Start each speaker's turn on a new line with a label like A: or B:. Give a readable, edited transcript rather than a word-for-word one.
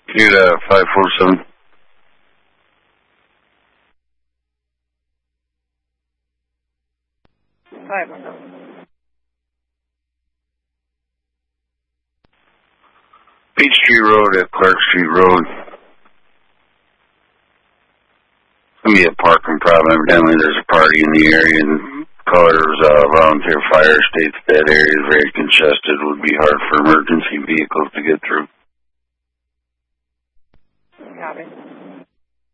A: Get 547. Peachtree Road at Clark Street Road. It's going to be a parking problem. Evidently there's a party in the area, and Color's volunteer fire states that area is very congested. Would be hard for emergency vehicles to get through.
B: Copy.